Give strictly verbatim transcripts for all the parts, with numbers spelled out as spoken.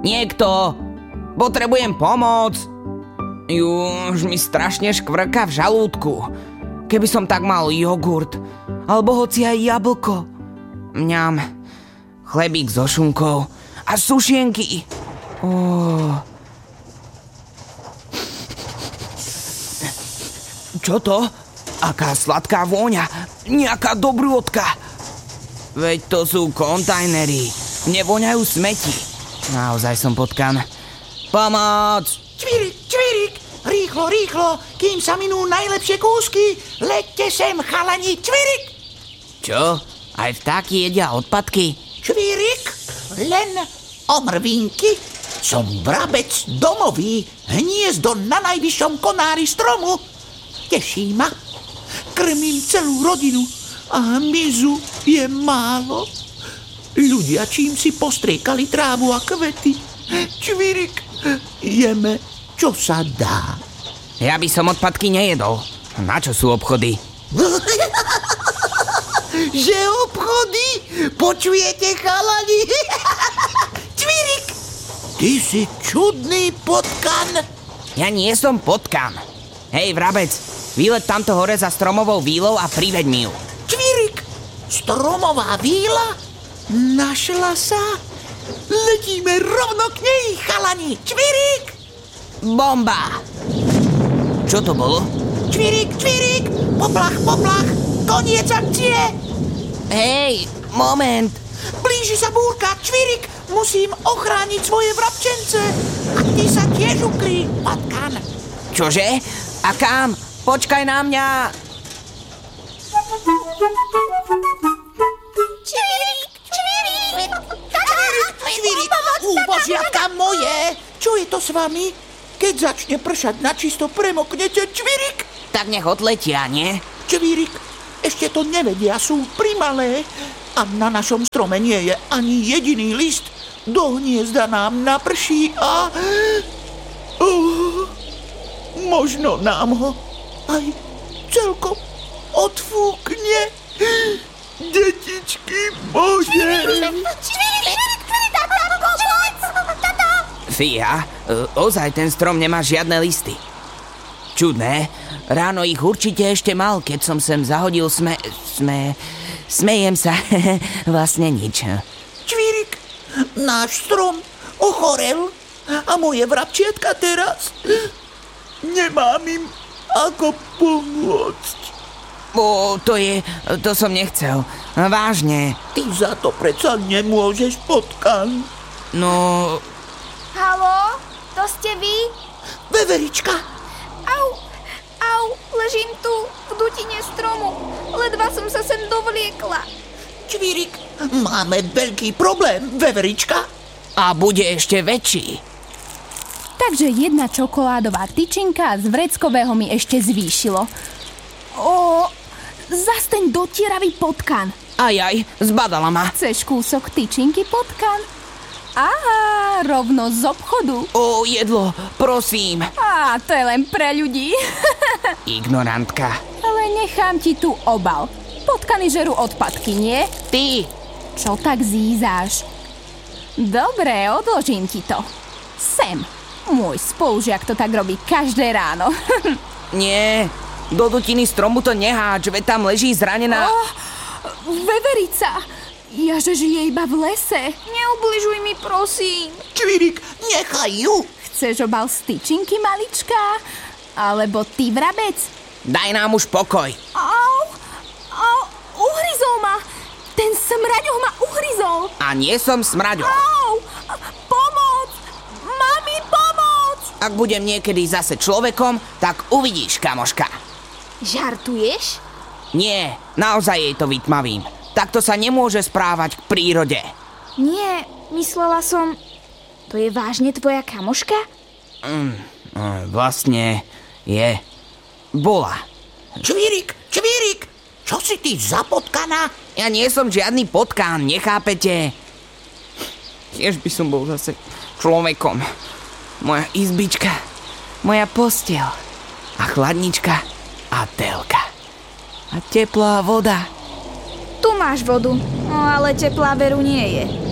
Niekto! Potrebujem pomoc! Už mi strašne škvrka v žalúdku. Keby som tak mal jogurt, alebo hoci aj jablko. Mňam, chlebík so šunkou a sušienky. Oh. Čo to? Aká sladká vôňa. Nejaká dobrôdka. Veď to sú kontajnery. Nevoňajú smeti. Naozaj som potkan. Pomoc! Čvirik, čvirik! Rýchlo, rýchlo, kým sa minú najlepšie kúsky. Leďte sem, chalani, čvirik! Čo? Aj vtáky jedia odpadky? Čvirik, len omrvinky. Som vrabec domový, hniezdo na najvyššom konári stromu. Teší ma. Krmím celú rodinu a hmyzu je málo. Ľudia čím si postriekali trávu a kvety. Čvirik, jeme, čo sa dá. Ja by som odpadky nejedol. Na čo sú obchody? Že obchody? Počujete, chalani? Čvirik, ty si čudný potkan. Ja nie som potkan. Hej, vrabec, vylet tamto hore za stromovou vílou a priveď mi ju. Čvirik, stromová víla? Našla sa? Letíme rovno k nej, chalani. Čvirik! Bomba! Čo to bolo? Čvirik, čvirik! Poplach, poplach! Koniec akcie! Hej, moment! Blíži sa búrka, čvirik! Musím ochrániť svoje vrabčence! A ty sa tiež ukrý, patkan! Čože? A kam? Počkaj na mňa! Čvirik, čvirik! Čvirik, čvirik! Úbožiatka moje! Čo je to s vami? Keď začne pršať načisto, premoknete, čvirik! Tak nech odletia, nie? Čvirik, ešte to nevedia, sú primalé. A na našom strome nie je ani jediný list. Do hniezda nám naprší a... Uh, možno nám ho aj celkom odfúkne. Detičky moje. Fíha, ozaj ten strom nemá žiadne listy. Čudné, ráno ich určite ešte mal, keď som sem zahodil sme... sme... smejem sa, vlastne nič. Čvirik, náš strom ochorel a moje vrabčiatka teraz nemám im ako pomôcť. O, to je... to som nechcel. Vážne. Ty za to predsa nemôžeš, potkan. No... Haló, to ste vy? Veverička. Au, au, ležím tu v dutine stromu. Ledva som sa sem dovliekla. Čvirik, máme veľký problém, Veverička. A bude ešte väčší. Takže jedna čokoládová tyčinka z vreckového mi ešte zvýšilo. Ó, zas ten dotieravý potkan. Ajaj, zbadala ma. Chceš kúsok tyčinky, potkan? Aha, rovno z obchodu. O, jedlo, prosím. Á, to je len pre ľudí. Ignorantka. Ale nechám ti tu obal. Potkany žerú odpadky, nie? Ty. Čo tak zízáš? Dobre, odložím ti to. Sem. Môj spolužiak to tak robí každé ráno. Nie, do dutiny stromu to neháč, veď tam leží zranená... Oh, veverica! Jaže žije iba v lese. Neubližuj mi, prosím. Čvirik, nechaj ju. Chceš obal z tyčinky, malička? Alebo ty, vrabec? Daj nám už pokoj. Au, au, uhryzol ma. Ten smraďoch ma uhryzol. A nie som smraďo. Au, pomoc. Mami, pomoc. Ak budem niekedy zase človekom, tak uvidíš, kamoška. Žartuješ? Nie, naozaj jej to vytmavím. Takto sa nemôže správať k prírode. Nie, myslela som... To je vážne tvoja kamoška? Mm, vlastne je. Bola. Čvirik, čvirik, čo si ty za potkana? Ja nie som žiadny potkán, nechápete? Tiež by som bol zase človekom. Moja izbička, moja posteľ a chladnička a telka. A teplá voda. Tu máš vodu, no ale teplá veru nie je.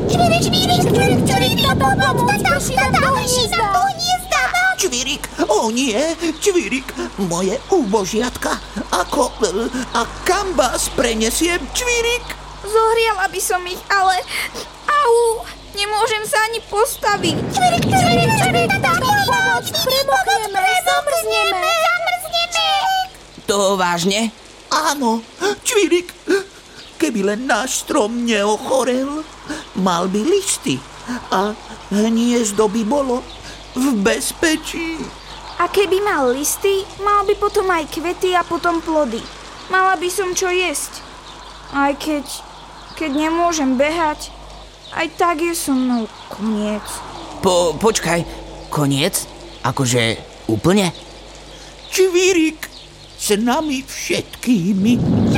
Čvirik, čvirik, čvirik, čvirik, táto, pomoc, prší nám do hniezda. Čvirik, o nie, Čvirik, moje úbožiatka. Ako a kam vás prenesiem, Čvirik? Zohriala by som ich, ale... Au, nemôžem sa ani postaviť. Čvirik, čvirik, čvirik, pomoc, premokneme, zamrzneme. Zamrzneme. To vážne? Áno, Čvirik, keby len náš strom neochorel, mal by listy a hniezdo by bolo v bezpečí. A keby mal listy, mal by potom aj kvety a potom plody. Mala by som čo jesť. Aj keď, keď nemôžem behať, aj tak je so mnou koniec. Po, počkaj, koniec? Akože úplne? Čvirik, s nami všetkými.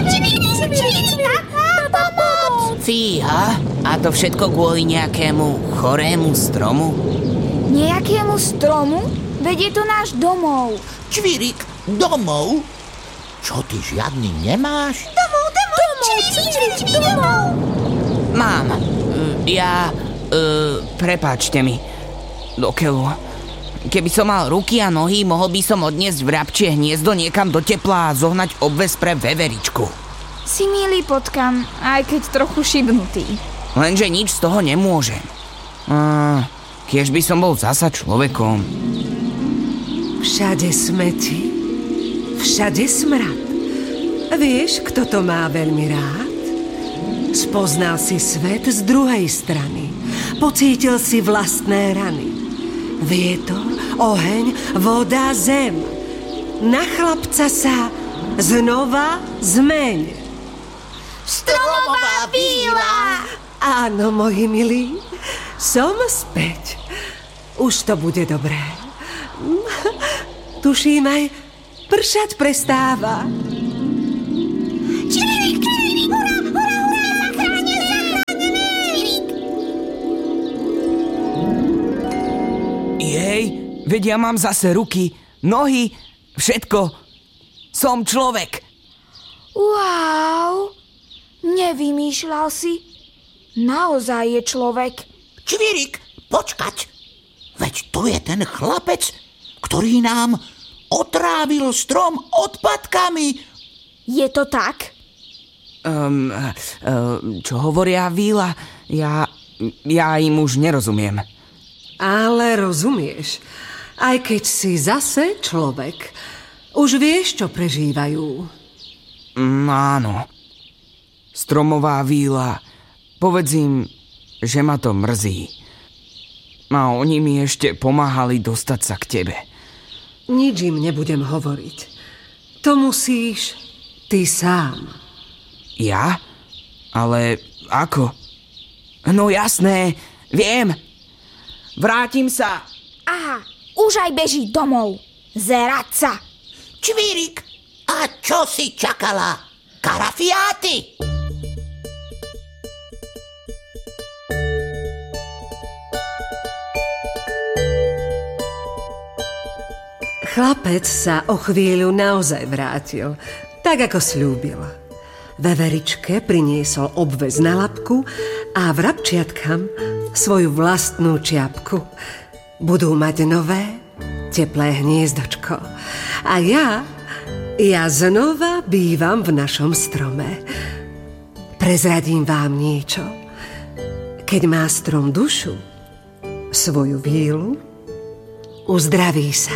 Fíha, a to všetko kvôli nejakému chorému stromu? Nejakému stromu? Veď je to náš domov. Čvirik, domov? Čo, ty žiadny nemáš? Domov, domov, Čvirik, domov. Mám. Ja... Uh, prepáčte mi. Do keľu. Keby som mal ruky a nohy, mohol by som odniesť vrabčie hniezdo niekam do tepla a zohnať obväz pre veveričku. Si milý potkan, aj keď trochu šibnutý. Lenže nič z toho nemôžem. Uh, kiež by som bol zasa človekom. Všade smeti, všade smrad. Vieš, kto to má veľmi rád? Spoznal si svet z druhej strany. Pocítil si vlastné rany. Vietor, oheň, voda, zem. Na chlapca sa znova zmeň. Stromová víla! Áno, moji milí, som späť. Už to bude dobré. Tuším, aj pršať prestáva. Čvirik, čvirik, hurá, hurá, hurá, zachránené, zachránené. Čvirik. Jej, veď ja mám zase ruky, nohy, všetko. Som človek. Wow, nevymýšľal si. Naozaj je človek. Čvirik, počkať. Veď to je ten chlapec, ktorý nám otrávil strom odpadkami. Je to tak? Um, uh, čo hovoria víla? Ja, ja im už nerozumiem. Ale rozumieš, aj keď si zase človek, už vieš, čo prežívajú. Mm, áno. Stromová víla. Povedz im, že ma to mrzí. A oni mi ešte pomáhali dostať sa k tebe. Nič im nebudem hovoriť. To musíš ty sám. Ja? Ale ako? No jasné, viem. Vrátim sa. Aha, už aj beží domov. Zerať sa. Čvirik, a čo si čakala? Karafiáty! Chlapec sa o chvíľu naozaj vrátil, tak ako sľúbil. Veveričke priniesol obväz na labku a vrabčiatkam svoju vlastnú čiapku. Budú mať nové, teplé hniezdočko. A ja, ja znova bývam v našom strome. Prezradím vám niečo. Keď má strom dušu, svoju vílu, uzdraví sa.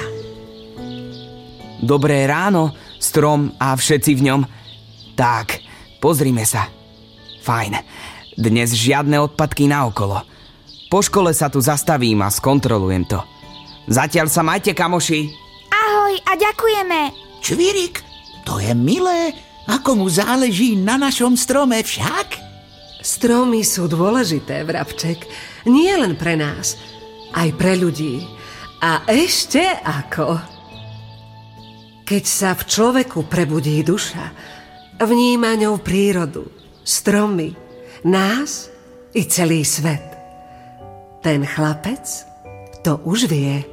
Dobré ráno, strom a všetci v ňom. Tak, pozrime sa. Fajn, dnes žiadne odpadky naokolo. Po škole sa tu zastavím a skontrolujem to. Zatiaľ sa majte, kamoši. Ahoj a ďakujeme. Čvirik, to je milé, ako mu záleží na našom strome však. Stromy sú dôležité, vrabček. Nie len pre nás, aj pre ľudí. A ešte ako... Keď sa v človeku prebudí duša, vníma ňou prírodu, stromy, nás i celý svet. Ten chlapec to už vie.